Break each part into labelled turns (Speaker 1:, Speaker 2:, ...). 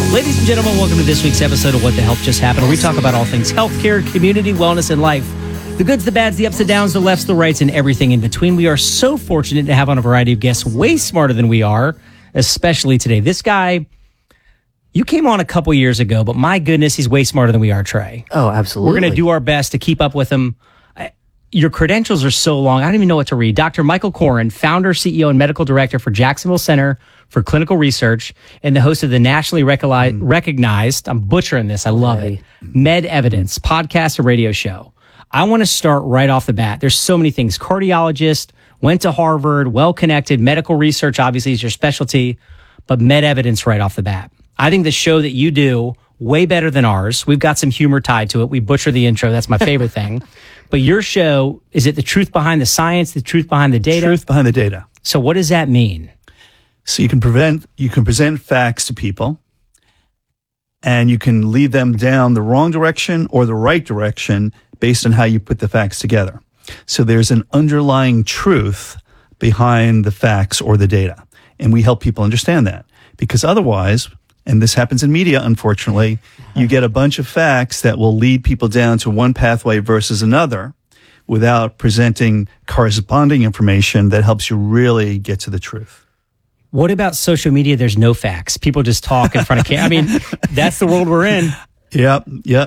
Speaker 1: Ladies and gentlemen, welcome to this week's episode of What the Health Just Happened, where we talk about all things healthcare, community, wellness, and life. The goods, the bads, the ups, the downs, the lefts, the rights, and everything in between. We are so fortunate to have on a variety of guests way smarter than we are, especially today. This guy, you came on a couple years ago, but my goodness, he's way smarter than we are, Trey.
Speaker 2: Oh, absolutely.
Speaker 1: We're going to do our best to keep up with him. Your credentials are so long, I don't even know what to read. Dr. Michael Koren, founder, CEO, and medical director for Jacksonville Center for Clinical Research, and the host of the nationally recognized, I'm butchering this, I love it, Med Evidence podcast and radio show. I want to start right off the bat. There's so many things. Cardiologist, went to Harvard, well-connected, medical research obviously is your specialty, but Med Evidence right off the bat. I think the show that you do, way better than ours. We've got some humor tied to it. We butcher the intro. That's my favorite thing. But your show, is it the truth behind the science, the truth behind the data?
Speaker 3: Truth behind the data.
Speaker 1: So what does that mean?
Speaker 3: So you can present facts to people, and you can lead them down the wrong direction or the right direction based on how you put the facts together. So there's an underlying truth behind the facts or the data. And we help people understand that, because otherwise, and this happens in media, unfortunately, you get a bunch of facts that will lead people down to one pathway versus another without presenting corresponding information that helps you really get to the truth.
Speaker 1: What about social media? There's no facts. People just talk in front of camera. I mean, that's the world we're in.
Speaker 3: Yep.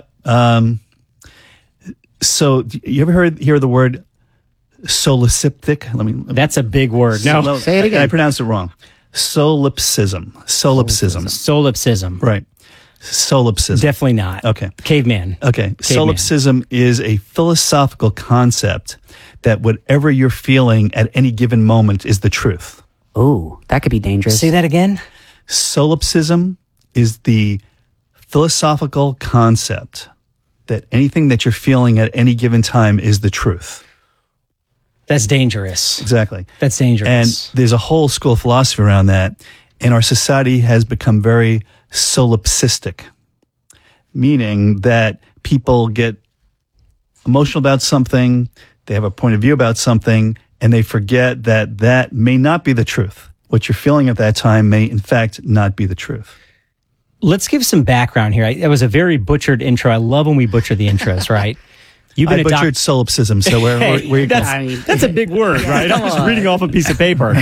Speaker 3: So you ever hear the word solipsistic?
Speaker 1: That's a big word. No,
Speaker 2: say it again.
Speaker 3: I pronounced it wrong. Solipsism. Right. Solipsism.
Speaker 1: Definitely not.
Speaker 3: Okay.
Speaker 1: Caveman.
Speaker 3: Okay. Solipsism is a philosophical concept that whatever you're feeling at any given moment is the truth.
Speaker 2: Oh, that could be dangerous.
Speaker 1: Say that again.
Speaker 3: Solipsism is the philosophical concept that anything that you're feeling at any given time is the truth.
Speaker 1: That's dangerous.
Speaker 3: Exactly.
Speaker 1: That's dangerous.
Speaker 3: And there's a whole school of philosophy around that. And our society has become very solipsistic, meaning that people get emotional about something, they have a point of view about something, and they forget that that may not be the truth. What you're feeling at that time may, in fact, not be the truth.
Speaker 1: Let's give some background here. It was a very butchered intro. I love when we butcher the intros, right?
Speaker 3: You've been butchered solipsism, so
Speaker 1: that's a big word, right? I'm just reading off a piece of paper.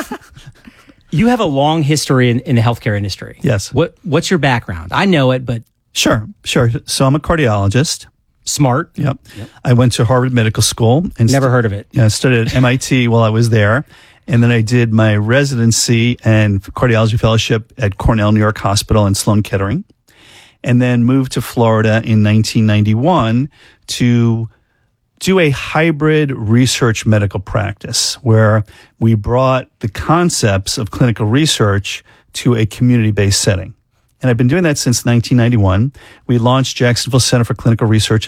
Speaker 1: You have a long history in the healthcare industry.
Speaker 3: Yes.
Speaker 1: What's your background? I know it, but...
Speaker 3: Sure. So I'm a cardiologist.
Speaker 1: Smart.
Speaker 3: Yep. I went to Harvard Medical School. And
Speaker 1: never heard of it.
Speaker 3: I studied at MIT while I was there. And then I did my residency and cardiology fellowship at Cornell New York Hospital and Sloan Kettering. And then moved to Florida in 1991 to do a hybrid research medical practice where we brought the concepts of clinical research to a community-based setting. And I've been doing that since 1991. We launched Jacksonville Center for Clinical Research in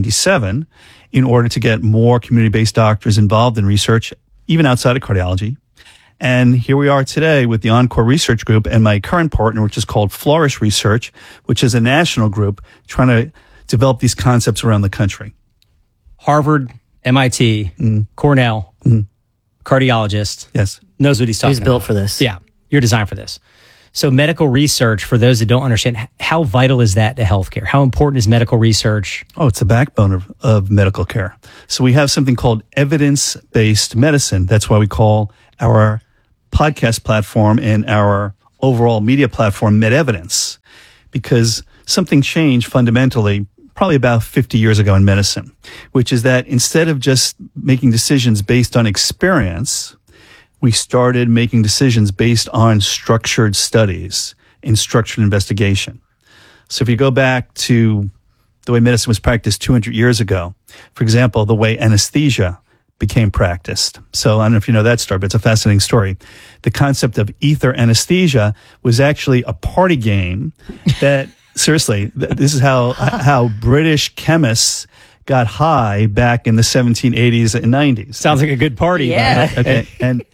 Speaker 3: 1997 in order to get more community-based doctors involved in research, even outside of cardiology. And here we are today with the Encore Research Group and my current partner, which is called Flourish Research, which is a national group trying to develop these concepts around the country.
Speaker 1: Harvard, MIT, Cornell, cardiologist.
Speaker 3: Yes.
Speaker 1: Knows what he's talking about.
Speaker 2: He's built for this.
Speaker 1: Yeah. You're designed for this. So medical research, for those that don't understand, how vital is that to healthcare? How important is medical research?
Speaker 3: Oh, it's the backbone of medical care. So we have something called evidence-based medicine. That's why we call our podcast platform and our overall media platform Med Evidence, because something changed fundamentally probably about 50 years ago in medicine, which is that instead of just making decisions based on experience, we started making decisions based on structured studies and structured investigation. So if you go back to the way medicine was practiced 200 years ago, for example, the way anesthesia became practiced. So I don't know if you know that story, but it's a fascinating story. The concept of ether anesthesia was actually a party game that, seriously, this is how British chemists got high back in the 1780s and 90s.
Speaker 1: Sounds like a good party.
Speaker 2: Yeah.
Speaker 3: Okay.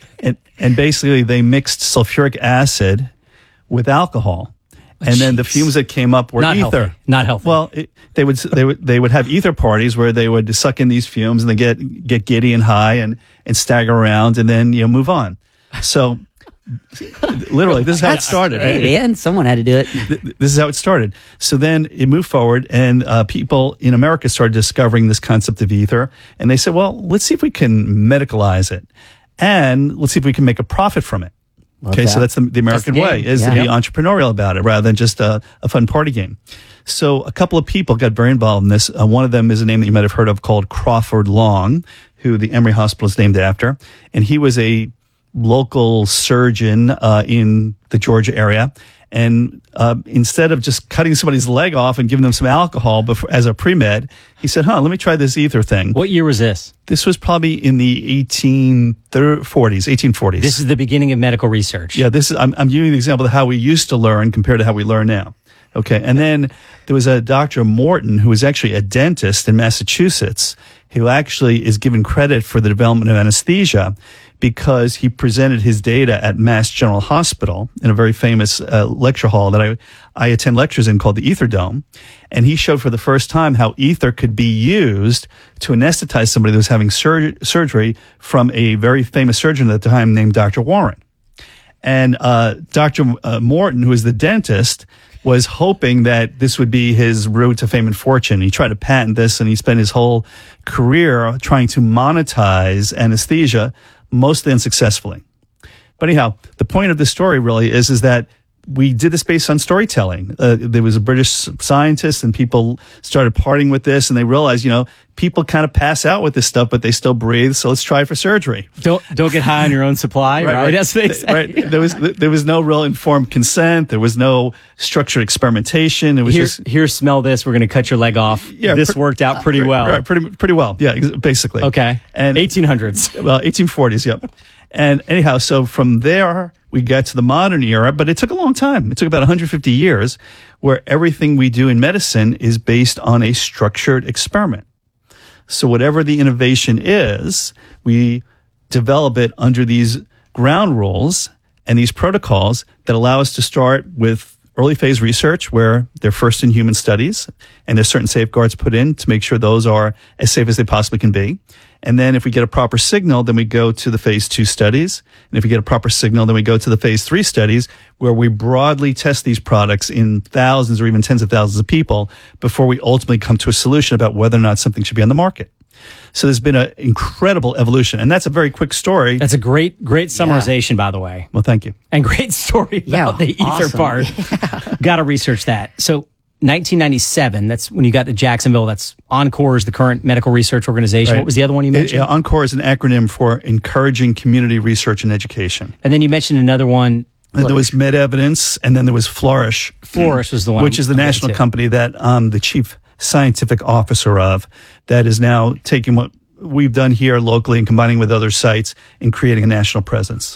Speaker 3: And basically they mixed sulfuric acid with alcohol. And then the fumes that came up were
Speaker 1: Not
Speaker 3: ether.
Speaker 1: healthy. Not healthy.
Speaker 3: Well, they would have ether parties where they would suck in these fumes and they get giddy and high and stagger around and then move on. So Literally, this is how it started.
Speaker 2: Hey, man, someone had to do it.
Speaker 3: This is how it started. So then it moved forward, and people in America started discovering this concept of ether. And they said, well, let's see if we can medicalize it. And let's see if we can make a profit from it. Okay, so that's the American way, is to be entrepreneurial about it rather than just a fun party game. So a couple of people got very involved in this. One of them is a name that you might have heard of called Crawford Long, who the Emory Hospital is named after. And he was a local surgeon in the Georgia area. And instead of just cutting somebody's leg off and giving them some alcohol as a pre-med, he said, let me try this ether thing.
Speaker 1: What year was this?
Speaker 3: This was probably in the 1840s.
Speaker 1: This is the beginning of medical research.
Speaker 3: Yeah, I'm giving you the example of how we used to learn compared to how we learn now. Okay, and then there was a Dr. Morton, who was actually a dentist in Massachusetts, who actually is given credit for the development of anesthesia because he presented his data at Mass General Hospital in a very famous lecture hall that I attend lectures in called the Ether Dome. And he showed for the first time how ether could be used to anesthetize somebody that was having surgery from a very famous surgeon at the time named Dr. Warren. And Dr. Morton, who was the dentist, was hoping that this would be his route to fame and fortune. He tried to patent this, and he spent his whole career trying to monetize anesthesia, mostly unsuccessfully. But anyhow, the point of this story really is that we did this based on storytelling. There was a British scientist, and people started partying with this, and they realized, people kind of pass out with this stuff, but they still breathe. So let's try it for surgery.
Speaker 1: Don't get high on your own supply, right? That's what they say.
Speaker 3: Right. There was no real informed consent. There was no structured experimentation. It was
Speaker 1: here, smell this. We're going to cut your leg off. Yeah, this worked out pretty well.
Speaker 3: Right, pretty well. Yeah, basically.
Speaker 1: Okay.
Speaker 3: And
Speaker 1: 1800s.
Speaker 3: Well, 1840s. Yep. And anyhow, so from there, we got to the modern era, but it took a long time. It took about 150 years, where everything we do in medicine is based on a structured experiment. So whatever the innovation is, we develop it under these ground rules and these protocols that allow us to start with early phase research, where they're first in human studies, and there's certain safeguards put in to make sure those are as safe as they possibly can be. And then if we get a proper signal, then we go to the phase 2 studies. And if we get a proper signal, then we go to the phase 3 studies, where we broadly test these products in thousands or even tens of thousands of people before we ultimately come to a solution about whether or not something should be on the market. So there's been an incredible evolution. And that's a very quick story.
Speaker 1: That's a great summarization, by the way.
Speaker 3: Well, thank you.
Speaker 1: And great story about the ether part. Yeah. Got to research that. So 1997, that's when you got to Jacksonville. That's ENCORE is the current medical research organization. Right. What was the other one you mentioned?
Speaker 3: ENCORE is an acronym for Encouraging Community Research and Education.
Speaker 1: And then you mentioned another one.
Speaker 3: And there was MedEvidence, and then there was Flourish.
Speaker 1: Flourish was the one.
Speaker 3: Which is the national company that I'm the chief scientific officer of, that is now taking what we've done here locally and combining with other sites and creating a national presence.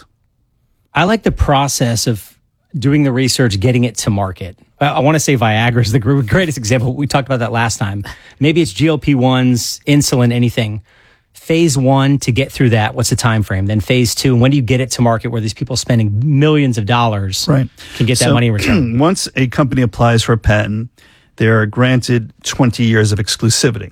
Speaker 1: I like the process of doing the research, getting it to market. I want to say Viagra is the greatest example. We talked about that last time. Maybe it's GLP-1s, insulin, anything. Phase 1 to get through that, what's the time frame? Then phase 2, when do you get it to market where these people spending millions of dollars can get that money in return?
Speaker 3: Once a company applies for a patent, they're granted 20 years of exclusivity.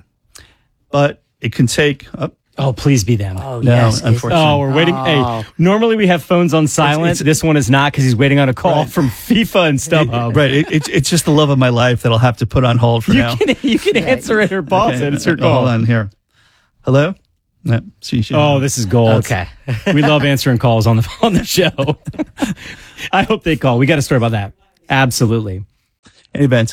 Speaker 3: But it can take...
Speaker 1: Oh, please be them.
Speaker 2: Oh,
Speaker 3: no,
Speaker 2: yes.
Speaker 3: unfortunately.
Speaker 1: Oh, we're waiting. Hey, normally we have phones on silent. This one is not because he's waiting on a call from FIFA and StubHub.
Speaker 3: It's just the love of my life that I'll have to put on hold for now.
Speaker 1: You can answer it or pause it. It's your call.
Speaker 3: Hold on here. Hello? No,
Speaker 1: this is gold.
Speaker 2: Okay.
Speaker 1: We love answering calls on the show. I hope they call. We got a story about that. Absolutely.
Speaker 3: In event,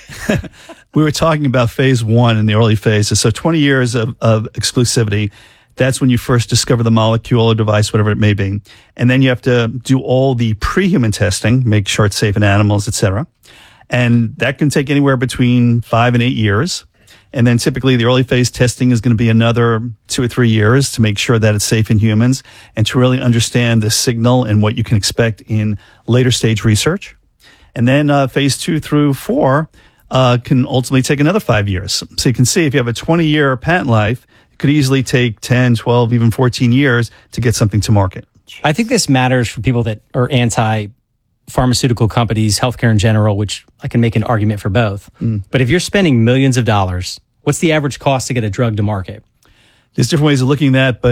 Speaker 3: we were talking about phase 1 in the early phases. So 20 years of exclusivity. That's when you first discover the molecule or device, whatever it may be. And then you have to do all the pre-human testing, make sure it's safe in animals, etc. And that can take anywhere between 5 and 8 years. And then typically the early phase testing is going to be another 2 or 3 years to make sure that it's safe in humans and to really understand the signal and what you can expect in later stage research. And then phase 2 through 4 can ultimately take another 5 years. So you can see if you have a 20-year patent life, it could easily take 10, 12, even 14 years to get something to market.
Speaker 1: I think this matters for people that are anti-pharmaceutical companies, healthcare in general, which I can make an argument for both. But if you're spending millions of dollars, what's the average cost to get a drug to market?
Speaker 3: There's different ways of looking at that, but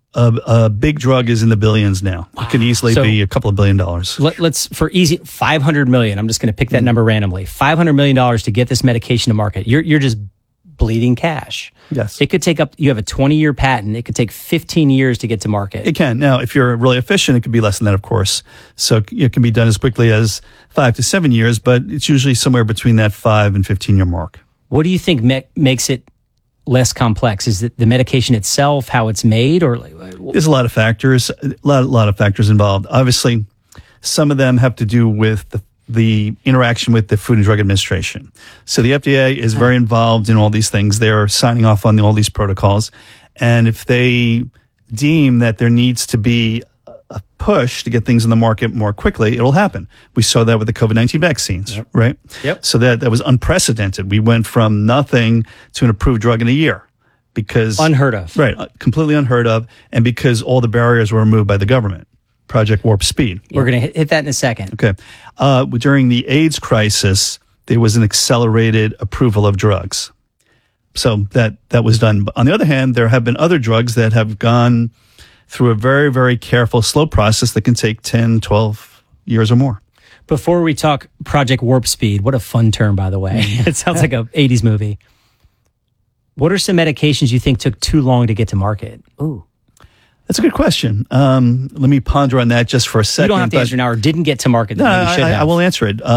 Speaker 3: A big drug is in the billions now. It could easily
Speaker 1: So-
Speaker 3: be a couple of $1 billion.
Speaker 1: Let's for easy $500 million. I'm just going to pick that number randomly. $500 million to get this medication to market. You're just bleeding cash.
Speaker 3: Yes.
Speaker 1: It could take up. You have a 20-year patent. It could take 15 years to get to market.
Speaker 3: It can. Now, if you're really efficient, it could be less than that, of course. So it can be done as quickly as 5 to 7 years, but it's usually somewhere between that 5 and 15-year mark.
Speaker 1: What do you think makes it less complex? Is it the medication itself, how it's made, or
Speaker 3: There's a lot of factors, a lot of factors involved. Obviously, some of them have to do with the interaction with the Food and Drug Administration. So the FDA is very involved in all these things. They're signing off on all these protocols. And if they deem that there needs to be a push to get things in the market more quickly, it'll happen. We saw that with the COVID-19 vaccines, right?
Speaker 1: Yep.
Speaker 3: So that was unprecedented. We went from nothing to an approved drug in a year because
Speaker 1: unheard of?
Speaker 3: right, completely unheard of, and because all the barriers were removed by the government. Project Warp Speed.
Speaker 1: We're going to hit that in a second.
Speaker 3: Okay. During the AIDS crisis, there was an accelerated approval of drugs. So that was done. But on the other hand, there have been other drugs that have gone through a very, very careful, slow process that can take 10, 12 years or more.
Speaker 1: Before we talk Project Warp Speed, what a fun term, by the way. It sounds like a 80s movie. What are some medications you think took too long to get to market?
Speaker 2: Ooh.
Speaker 3: That's a good question. Let me ponder on that just for a second.
Speaker 1: You don't have to answer now or didn't get to market.
Speaker 3: No,
Speaker 1: That maybe should
Speaker 3: I
Speaker 1: have.
Speaker 3: will answer it.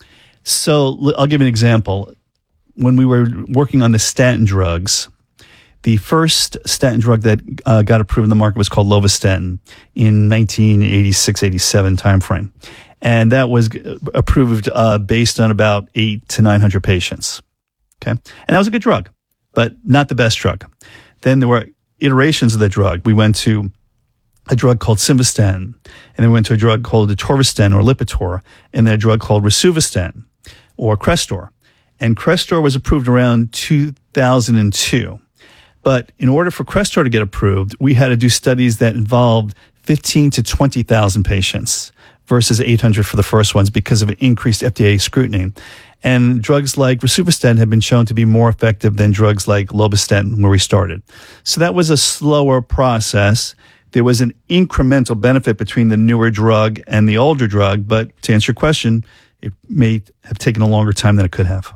Speaker 3: So I'll give you an example. When we were working on the statin drugs, the first statin drug that got approved in the market was called Lovastatin in 1986-87 timeframe. And that was approved based on about 800 to 900 patients. Okay. And that was a good drug, but not the best drug. Then there were iterations of the drug. We went to a drug called Simvastatin, and then we went to a drug called Atorvastatin or Lipitor, and then a drug called Rosuvastatin or Crestor. And Crestor was approved around 2002. But in order for Crestor to get approved, we had to do studies that involved 15 to 20,000 patients versus 800 for the first ones because of increased FDA scrutiny. And drugs like Rosuvastatin have been shown to be more effective than drugs like Lovastatin where we started. So that was a slower process. There was an incremental benefit between the newer drug and the older drug, but to answer your question, it may have taken a longer time than it could have.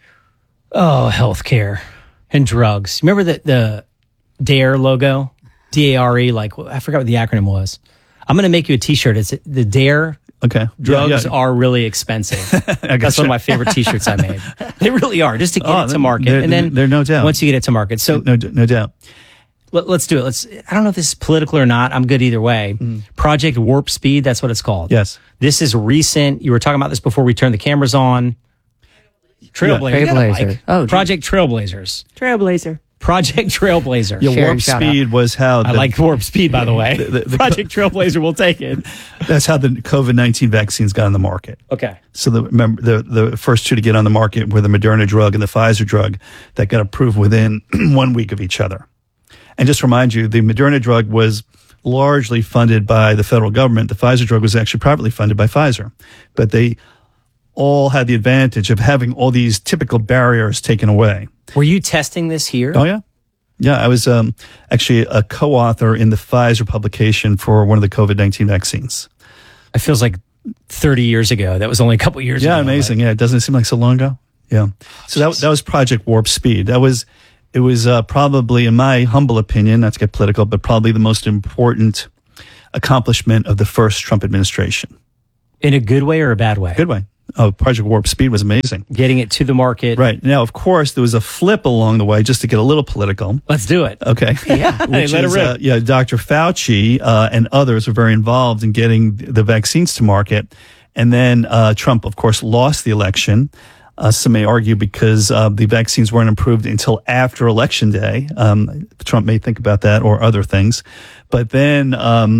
Speaker 1: Oh, healthcare and drugs. Remember the DARE logo? DARE, like, I forgot what the acronym was. I'm going to make you a t-shirt. It's the DARE.
Speaker 3: Okay.
Speaker 1: Drugs
Speaker 3: Yeah.
Speaker 1: are really expensive. That's one of my favorite t-shirts I made. They really are, just to get it to market.
Speaker 3: they're-
Speaker 1: And then
Speaker 3: they're no doubt.
Speaker 1: once you get it to market. So
Speaker 3: No doubt.
Speaker 1: let's do it. I don't know if this is political or not. I'm good either way. Project Warp Speed, that's what it's called.
Speaker 3: Yes.
Speaker 1: This is recent. You were talking about this before we turned the cameras on. Trailblazer. You got a
Speaker 2: Trailblazer.
Speaker 1: mic.
Speaker 2: Oh, geez.
Speaker 1: Project Trailblazers.
Speaker 2: Trailblazer.
Speaker 1: Project Trailblazer.
Speaker 3: Yeah,
Speaker 2: Sharing
Speaker 3: Warp
Speaker 2: shout
Speaker 3: Speed was how
Speaker 1: I like Warp Speed, by the way.
Speaker 3: the-
Speaker 1: Project Trailblazer, we'll take it.
Speaker 3: that's how the COVID-19 vaccines got on the market.
Speaker 1: Okay.
Speaker 3: So the first two to get on the market were the Moderna drug and the Pfizer drug that got approved within 1 week of each other. And just to remind you, the Moderna drug was largely funded by the federal government. The Pfizer drug was actually privately funded by Pfizer. But they all had the advantage of having all these typical barriers taken away.
Speaker 1: Were you testing this here?
Speaker 3: Oh, yeah. Yeah, I was actually a co-author in the Pfizer publication for one of the COVID-19 vaccines.
Speaker 1: It feels like 30 years ago. That was only a couple years ago.
Speaker 3: Yeah, amazing. Yeah, doesn't it seem like so long ago? Yeah. So that was Project Warp Speed. It was probably, in my humble opinion, not to get political, but probably the most important accomplishment of the first Trump administration.
Speaker 1: In a good way or a bad way?
Speaker 3: Good way. Oh, Project Warp Speed was amazing.
Speaker 1: Getting it to the market.
Speaker 3: Right. Now, of course, there was a flip along the way, just to get a little political.
Speaker 1: Let's do it.
Speaker 3: Okay.
Speaker 1: Yeah.
Speaker 3: Which
Speaker 1: Let it
Speaker 3: is,
Speaker 1: rip.
Speaker 3: Dr. Fauci and others were very involved in getting the vaccines to market. And then Trump, of course, lost the election. Some may argue because the vaccines weren't approved until after Election Day. Trump may think about that or other things. But then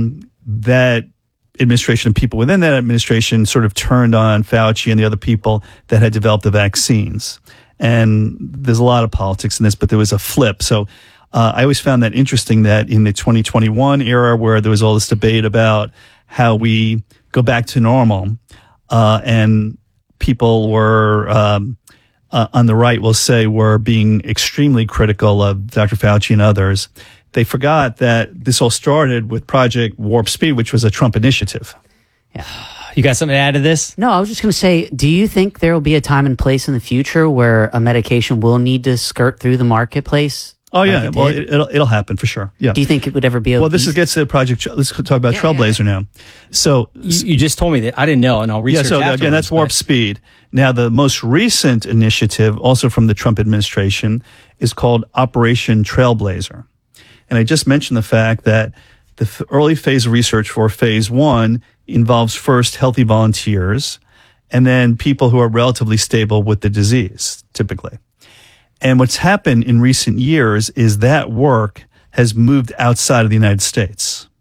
Speaker 3: that administration and people within that administration sort of turned on Fauci and the other people that had developed the vaccines. And there's a lot of politics in this, but there was a flip. So I always found that interesting that in the 2021 era where there was all this debate about how we go back to normal, and people were on the right, we'll say, were being extremely critical of Dr. Fauci and others, they forgot that this all started with Project Warp Speed, which was a Trump initiative.
Speaker 1: You got something to add to this?
Speaker 2: No, I was just going to say, do you think there will be a time and place in the future where a medication will need to skirt through the marketplace?
Speaker 3: Oh
Speaker 2: like
Speaker 3: yeah,
Speaker 2: it
Speaker 3: well
Speaker 2: did?
Speaker 3: it'll happen for sure. Yeah.
Speaker 2: Do you think it would ever be able
Speaker 3: Well, this gets to Project. Let's talk about Trailblazer now. So
Speaker 1: You just told me that. I didn't know, and I'll research
Speaker 3: so again,
Speaker 1: afterwards,
Speaker 3: that's Warp
Speaker 1: but-
Speaker 3: Speed. Now, the most recent initiative, also from the Trump administration, is called Operation Trailblazer. And I just mentioned the fact that the early phase research for phase 1 involves first healthy volunteers and then people who are relatively stable with the disease, typically. And what's happened in recent years is that work has moved outside of the United States.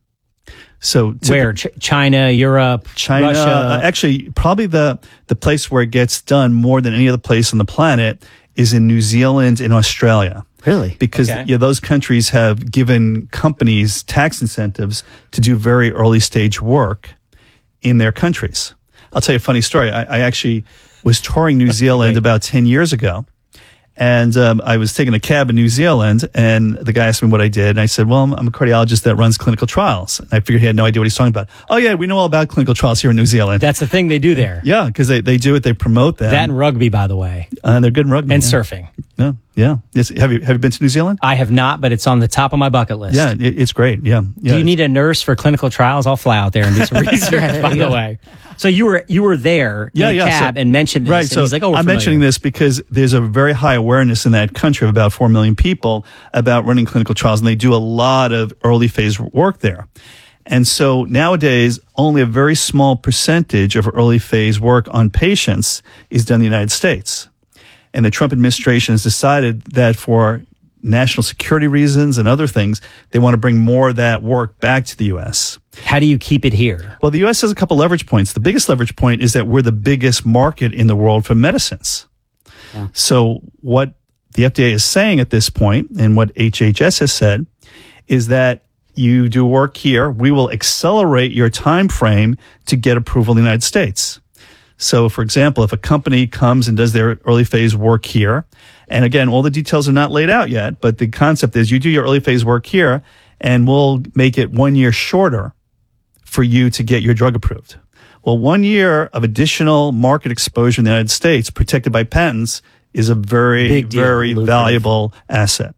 Speaker 3: So
Speaker 1: Where? China, Europe,
Speaker 3: China,
Speaker 1: Russia?
Speaker 3: actually, probably the place where it gets done more than any other place on the planet is in New Zealand and Australia.
Speaker 2: Really?
Speaker 3: Because
Speaker 1: Okay.
Speaker 3: those countries have given companies tax incentives to do very early stage work in their countries. I'll tell you a funny story. I actually was touring New Zealand about 10 years ago. And I was taking a cab in New Zealand, and the guy asked me what I did. And I said, well, I'm a cardiologist that runs clinical trials. And I figured he had no idea what he's talking about. Oh, yeah, we know all about clinical trials here in New Zealand.
Speaker 1: That's the thing they do there.
Speaker 3: Yeah, because they do it. They promote them.
Speaker 1: That and rugby, by the way,
Speaker 3: And they're good in rugby.
Speaker 1: and
Speaker 3: yeah.
Speaker 1: surfing.
Speaker 3: Yeah, yeah. Yes. Have you been to New Zealand?
Speaker 1: I have not, but it's on the top of my bucket list.
Speaker 3: Yeah, it's great. Yeah.
Speaker 1: Do you need a nurse for clinical trials? I'll fly out there and do some research, by the way. So you were there in a cab and mentioned this.
Speaker 3: Right.
Speaker 1: And
Speaker 3: So
Speaker 1: he's like, oh, we're
Speaker 3: I'm
Speaker 1: familiar.
Speaker 3: mentioning this because there's a very high awareness in that country of about 4 million people about running clinical trials, and they do a lot of early phase work there. And so nowadays, only a very small percentage of early phase work on patients is done in the United States. And the Trump administration has decided that for national security reasons and other things, they want to bring more of that work back to the U.S.
Speaker 1: How do you keep it here?
Speaker 3: Well, the U.S. has a couple leverage points. The biggest leverage point is that we're the biggest market in the world for medicines.
Speaker 2: Yeah.
Speaker 3: So what the FDA is saying at this point, and what HHS has said, is that you do work here, we will accelerate your time frame to get approval in the United States. So, for example, if a company comes and does their early phase work here, and again, all the details are not laid out yet, but the concept is you do your early phase work here, and we'll make it 1 year shorter for you to get your drug approved. Well, 1 year of additional market exposure in the United States, protected by patents, is a very,
Speaker 2: Big deal,
Speaker 3: very
Speaker 2: lucrative.
Speaker 3: valuable asset.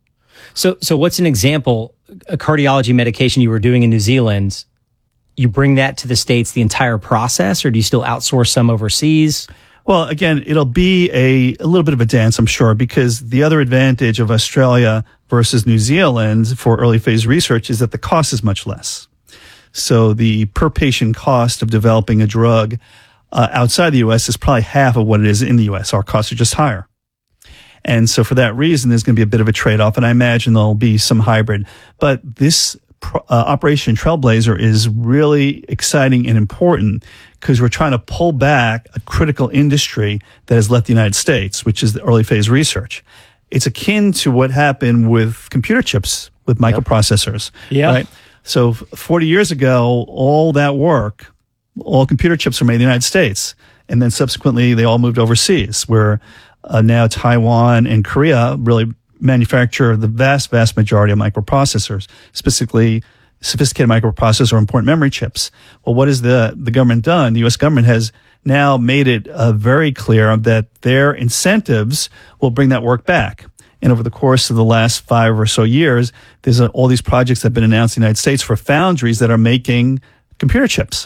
Speaker 1: So what's an example? A cardiology medication you were doing in New Zealand, you bring that to the States, the entire process, or do you still outsource some overseas?
Speaker 3: Well, again, it'll be a little bit of a dance, I'm sure, because the other advantage of Australia versus New Zealand for early phase research is that the cost is much less. So the per patient cost of developing a drug outside the U.S. is probably half of what it is in the U.S. Our costs are just higher. And so for that reason, there's going to be a bit of a trade-off, and I imagine there'll be some hybrid. But this Operation Trailblazer is really exciting and important because we're trying to pull back a critical industry that has left the United States, which is the early phase research. It's akin to what happened with computer chips, with microprocessors.
Speaker 1: Yeah.
Speaker 3: Right? So 40 years ago, all that work, all computer chips were made in the United States. And then subsequently, they all moved overseas, where now Taiwan and Korea really manufacture the vast majority of microprocessors, specifically sophisticated microprocessors or important memory chips. Well, what has the government done? The U.S. government has now made it very clear that their incentives will bring that work back. And over the course of the last 5 or so years, there's all these projects that have been announced in the United States for foundries that are making computer chips.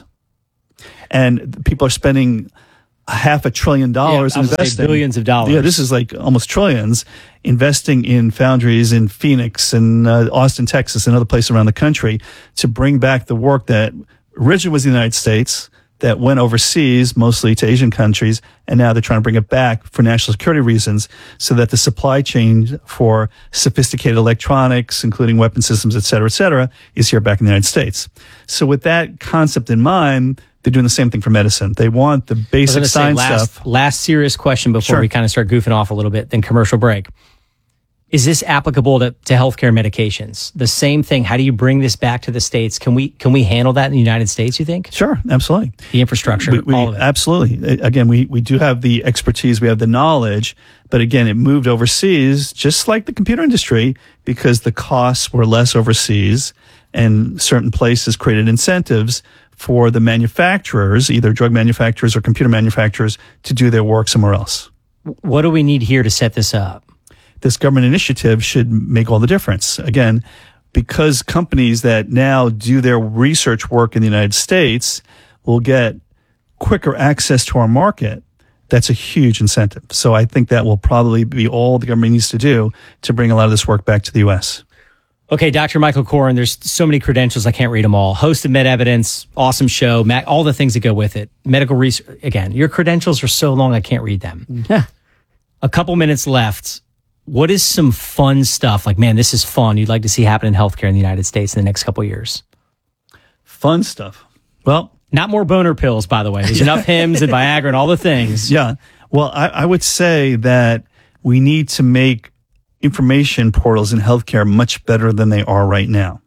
Speaker 3: And people are spending $500 billion
Speaker 1: I was gonna say
Speaker 3: investing.
Speaker 1: billions of dollars.
Speaker 3: Yeah, this is like almost trillions investing in foundries in Phoenix and Austin, Texas, and other places around the country to bring back the work that originally was in the United States, that went overseas, mostly to Asian countries, and now they're trying to bring it back for national security reasons so that the supply chain for sophisticated electronics, including weapon systems, et cetera, is here back in the United States. So with that concept in mind, they're doing the same thing for medicine. They want the basic science stuff.
Speaker 1: Last serious question before
Speaker 3: Sure.
Speaker 1: we kind of start goofing off a little bit, then commercial break. Is this applicable to healthcare medications? The same thing. How do you bring this back to the States? Can we handle that in the United States, you think?
Speaker 3: Sure, absolutely.
Speaker 1: The infrastructure, all of it.
Speaker 3: Absolutely. Again, we do have the expertise, we have the knowledge, but again, it moved overseas, just like the computer industry, because the costs were less overseas and certain places created incentives for the manufacturers, either drug manufacturers or computer manufacturers, to do their work somewhere else.
Speaker 1: What do we need here to set this up?
Speaker 3: This government initiative should make all the difference. Again, because companies that now do their research work in the United States will get quicker access to our market, that's a huge incentive. So I think that will probably be all the government needs to do to bring a lot of this work back to the U.S.
Speaker 1: Okay, Dr. Michael Koren, there's so many credentials, I can't read them all. Host of MedEvidence, awesome show, all the things that go with it. Medical research, again, your credentials are so long I can't read them.
Speaker 2: Yeah.
Speaker 1: A couple minutes left. What is some fun stuff? Like, man, this is fun. You'd like to see happen in healthcare in the United States in the next couple of years.
Speaker 3: Fun stuff. Well,
Speaker 1: not more boner pills, by the way. There's enough Hims and Viagra and all the things.
Speaker 3: Yeah. Well, I would say that we need to make information portals in healthcare much better than they are right now.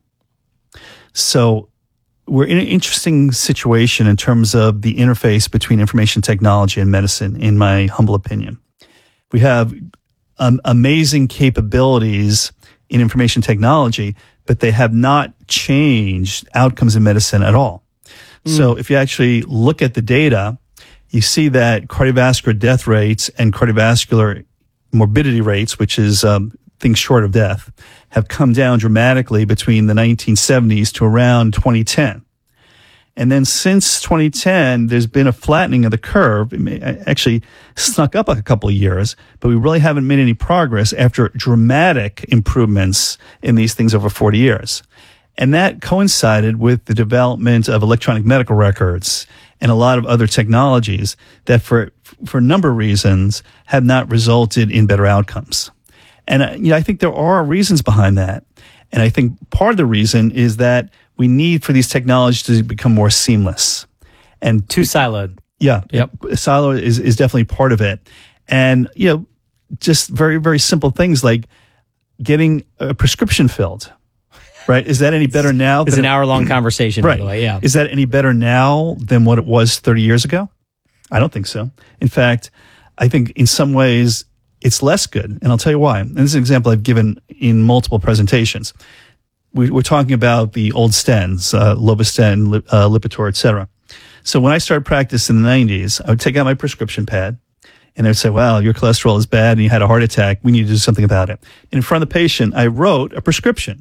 Speaker 3: So we're in an interesting situation in terms of the interface between information technology and medicine, in my humble opinion. We have amazing capabilities in information technology, but they have not changed outcomes in medicine at all. So if you actually look at the data, you see that cardiovascular death rates and cardiovascular morbidity rates, which is things short of death, have come down dramatically between the 1970s to around 2010. And then since 2010, there's been a flattening of the curve. It actually snuck up a couple of years, but we really haven't made any progress after dramatic improvements in these things over 40 years. And that coincided with the development of electronic medical records and a lot of other technologies that for a number of reasons have not resulted in better outcomes. And I think there are reasons behind that. And I think part of the reason is that we need for these technologies to become more seamless and
Speaker 1: too siloed.
Speaker 3: Yeah.
Speaker 1: Yep.
Speaker 3: Silo is definitely part of it. And, just very, very simple things like getting a prescription filled, right? Is that any better now?
Speaker 1: It's an hour-long conversation,
Speaker 3: right.
Speaker 1: by the way. Yeah.
Speaker 3: Is that any better now than what it was 30 years ago? I don't think so. In fact, I think in some ways it's less good. And I'll tell you why. And this is an example I've given in multiple presentations. We're talking about the old stents, Lovastatin, Lipitor, et cetera. So when I started practice in the 90s, I would take out my prescription pad and I would say, well, your cholesterol is bad and you had a heart attack. We need to do something about it. And in front of the patient, I wrote a prescription.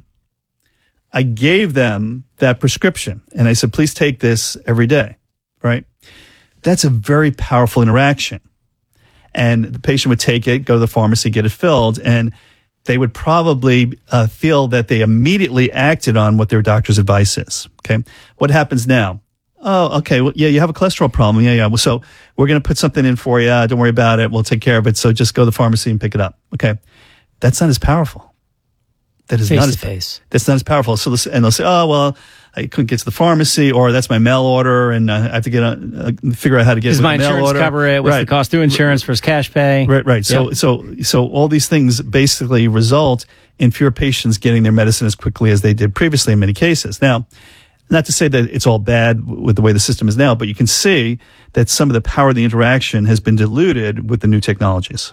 Speaker 3: I gave them that prescription and I said, please take this every day, right? That's a very powerful interaction. And the patient would take it, go to the pharmacy, get it filled, and they would probably feel that they immediately acted on what their doctor's advice is. Okay. What happens now? Oh, okay. Well, yeah, you have a cholesterol problem. Yeah. Well, so we're going to put something in for you. Don't worry about it. We'll take care of it. So just go to the pharmacy and pick it up. Okay. That's not as powerful. That is not as face. That's not as powerful. So and they'll say, oh, well, I couldn't get to the pharmacy, or that's my mail order, and I have to figure out how to get it.
Speaker 1: Does my insurance cover it? What's the cost through insurance versus cash pay?
Speaker 3: Right. Yep. So all these things basically result in fewer patients getting their medicine as quickly as they did previously in many cases. Now, not to say that it's all bad with the way the system is now, but you can see that some of the power of the interaction has been diluted with the new technologies.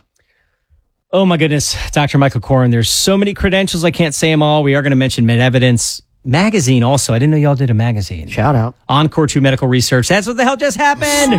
Speaker 1: Oh my goodness, Dr. Michael Koren, there's so many credentials, I can't say them all. We are going to mention MedEvidence magazine also. I didn't know y'all did a magazine.
Speaker 2: Shout out.
Speaker 1: Encore 2 Medical Research. That's what the hell just happened.